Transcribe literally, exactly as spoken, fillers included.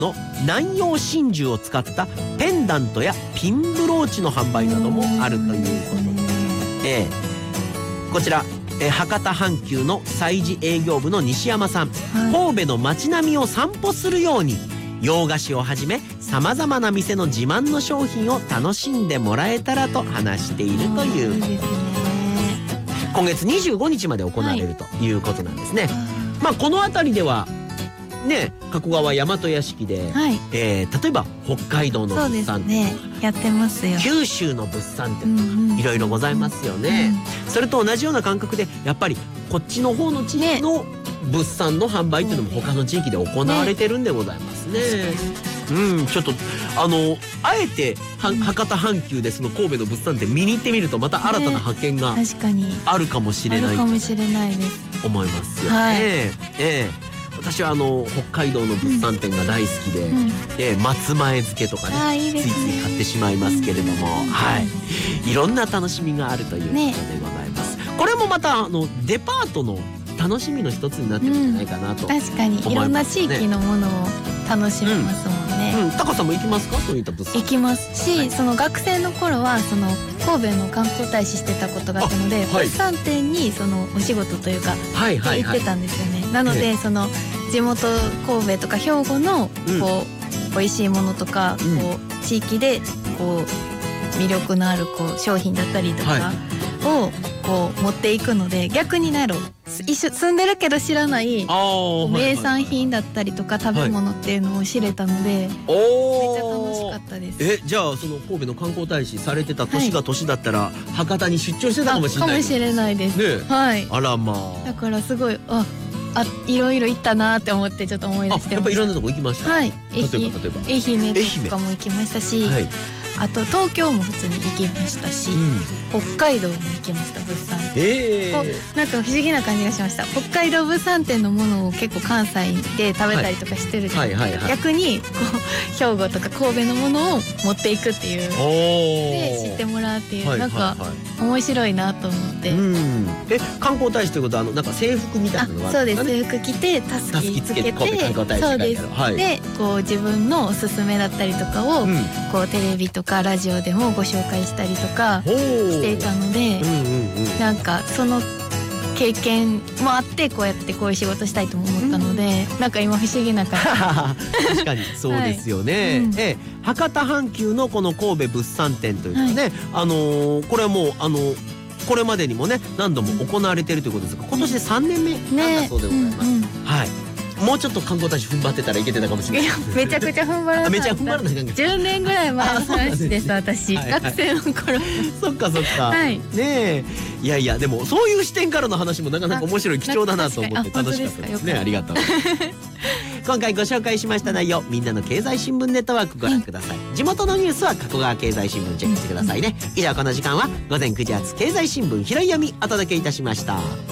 の南洋真珠を使ったペンダントやピンブローチの販売などもあるということで、えー、こちら、えー、博多阪急の催事営業部の西山さん、はい、神戸の街並みを散歩するように洋菓子をはじめさまざまな店の自慢の商品を楽しんでもらえたらと話しているという、いいですね、今月にじゅうごにちまで行われるということなんですね、はい、まあこの辺りではね、加古川大和屋敷で、はい、えー、例えば北海道の物産展、 ね、やってますよ。 九州の物産展とか、うんうん、いろいろございますよね、うん、それと同じような感覚でやっぱりこっちの方の地域の物産の販売っていうのも他の地域で行われてるんでございますね、ね、うん、ちょっとあのあえては博多阪急でその神戸の物産展見に行ってみるとまた新たな発見があるかもしれない、 あるかもしれないです思いますよね、はい、ええ私はあの北海道の物産展が大好きで、うん、え松前漬けとかね、いいですね、ついつい買ってしまいますけれども、うん、はい、いろんな楽しみがあるということでございます、ね、これもまたあのデパートの楽しみの一つになってるんじゃないかなと思いますね、うん、確かにいろんな地域のものを楽しめますもんね、うんうん、タカさんも行きますか、そういった物産。 行きますし、はい、その学生の頃はその神戸の観光大使してたことがあったので、はい、物産展にそのお仕事というか、はいはいはい、行ってたんですよね。なのでその地元神戸とか兵庫のこう、うん、美味しいものとか、うん、こう地域でこう魅力のあるこう商品だったりとかをこう持っていくので、逆になる一緒住んでるけど知らない名産品だったりとか食べ物っていうのを知れたので、はい、めっちゃ楽しかったです。 え、じゃあその神戸の観光大使されてた年が年だったら、はい、博多に出張してたかもしれない、 かもしれないです、ね、はい、 あらまあ、 だからすごいああいろいろ行ったなって思ってちょっと思い出してました。 やっぱいろんなとこ行きました。 はい、 例えば例えば愛媛とかも行きましたし、はい、あと東京も普通に行きましたし、うん、北海道も行きました。物産展、えー、なんか不思議な感じがしました。北海道物産展のものを結構関西で食べたりとかしてるじゃないですか、はいはいはいはい、逆にこう兵庫とか神戸のものを持っていくっていうで知ってもらうっていう、はいはいはい、なんか面白いなと思って、うん、 え観光大使ということはあのなんか制服みたいなのがあるんですかね。 そうです、制服着てタスキつけて、 そうです、はい、 でこう自分のおすすめだったりとかを、うん、こうテレビとかラジオでもご紹介したりとかしていたので、うんうんうん、なんかその経験もあってこうやってこういう仕事したいとも思ったので、うん、なんか今不思議な感じ確かにそうですよね、はい、うん、え博多阪急のこの神戸物産展というのはね、はい、あのー、これはもうあのーこれまでにもね何度も行われているということですが、今年でさんねんめなんだそうでございます、ね、うんうん、はい、もうちょっと観光大使踏ん張ってたらいけてたかもしれない。いやめちゃくちゃ踏ん張らなかった。 めちゃ踏ん張らないかんじゅうねんぐらい前の話です、私、はいはい、学生の頃そっかそっか、はい、ねえ、いやいやでもそういう視点からの話もなかなか面白い貴重だなと思って楽しかったですね。ありがとう今回ご紹介しました内容、みんなの経済新聞ネットワークご覧ください、はい、地元のニュースは加古川経済新聞チェックしてくださいね、うん、以上この時間は午前くじ発経済新聞拾い読みお届けいたしました。